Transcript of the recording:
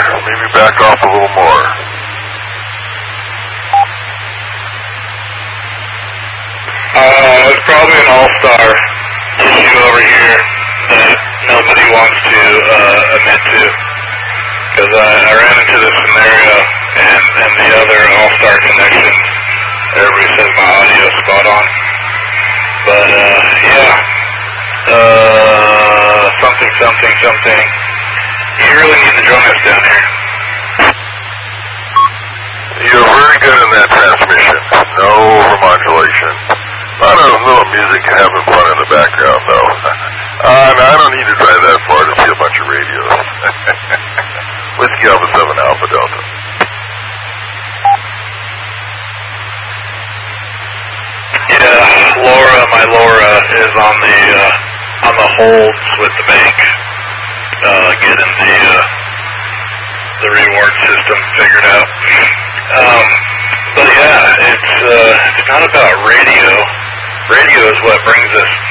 Maybe back off a little more. It's probably an all-star issue over here that nobody wants to admit to. Because I ran into this scenario and the other all-star connections. Everybody says my audio is spot on. But, yeah. Something. You really need to join us down here. You're very good in that transmission. No overmodulation. A lot of little music you have in front in the background, though. No, I don't need to drive that far to see a bunch of radios. Whiskey Alpha 7 Alpha Delta. Yeah, my Laura is on the holds with the bank, getting the reward system figured out. But yeah, it's not about radio. Radio is what brings us